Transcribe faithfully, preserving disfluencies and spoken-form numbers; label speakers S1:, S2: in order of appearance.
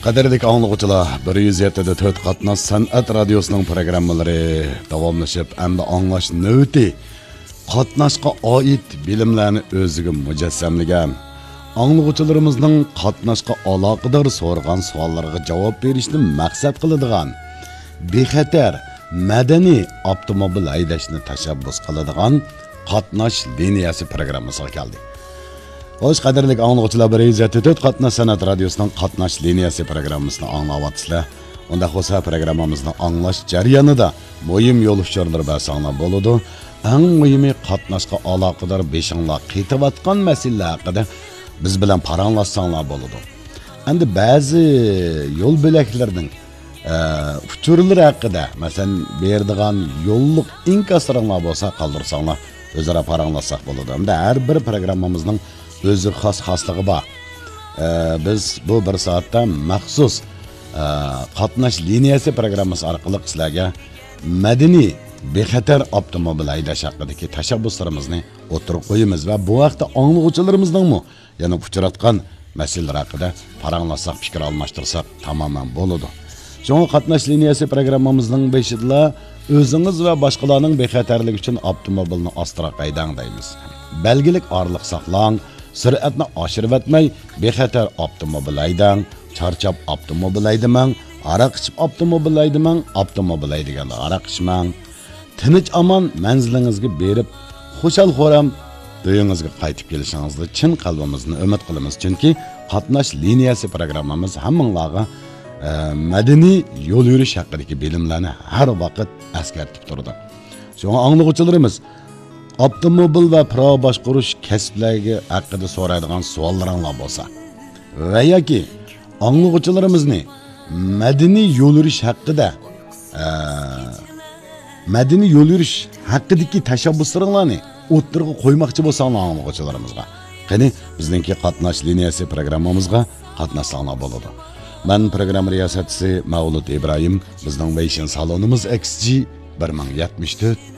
S1: Qadrli anlıqçılar, bir yuz yetti nöqta to'rt Qatnash san'at radiosunun programmalari davomlashib, endi anglash navbati qatnashga oid bilimlarni o'ziga mujassamlagan. Anlıqçılarımızning qatnashga aloqador so'rgan savollarga javob berishni maqsad qiladigan, bexatar madaniy avtomobil haydashni tashabbus qiladigan Qatnash liniyasi programmasiga keldik. Hoş qadrli anlıqçılar, bir yuz yetti nöqta to'rt Qatnash san'at radiosunun Qatnash liniyasi programmasini anglayapsizlar. Unda xo'sa programmamizni anglash jarayonida muhim yo'l uchurlar basanglar bo'ladi. Eng muhimi qatnashga aloqador beshinglar qetayotgan masalalar haqida biz bilan paranglashsanglar bo'ladi. Endi ba'zi yo'l bo'laklarining uchurlar haqida, masalan, berdigan yo'lliq inkaslarlar bo'lsa qoldirsanglar, o'zaro paranglashsak bo'ladi. Endi har bir programmamizning o'zi xos xosligi bor. Biz bu bir soatda maxsus Qatnash liniyasi programmasi orqali sizlarga madaniy bexatar avtomobil haydash haqidagi tashabbuslarimizni o'tirib qo'yamiz va bu vaqtda anglag'uvchilarimizning yana uchratgan masalalar haqida paranglashsak, fikr almashtirsak tamoman bo'ladi. So'ng Qatnash liniyasi programmamizning beshida o'zingiz va boshqalarning bexatarligi uchun avtomobilni ostroq haydang deymiz. Belgilik orliq saqlang, sur'atni oshirib o'tmay, bexatar avtomobil haydang, charchab avtomobil haydamang, aroq ichib avtomobil haydamang, avtomobil haydaganlar aroq ichmang. Tinch amon manzilingizga berib, xushal-xo'ram uyingizga qaytib kelishingizni chin qalbimizni umid qilamiz, chunki Qatnash liniyasi programmamiz hammanglarga e, madaniy yo'l yurish haqidagi bilimlarni har vaqt eskartib turdi. So'ng anglag'uvchilarimiz avtomobil va prava boshqarish kasblariga haqida so'raydigan savollaringlar bo'lsa va yoki anglag'uvchilarimizni madaniy yo'l yurish haqida e, madaniy yo'l yurish haqidagi tashabbuslaringlarni o'ttirga qo'ymoqchi bo'lsanglar anglag'uvchilarimizga, qani bizningki Qatnash liniyasi programmamizga qatnashsanglar bo'ladi. Men program riyosatchisi Mavlud Ibrohim, bizning Vision salonimiz X G bir ming yetmish to'rt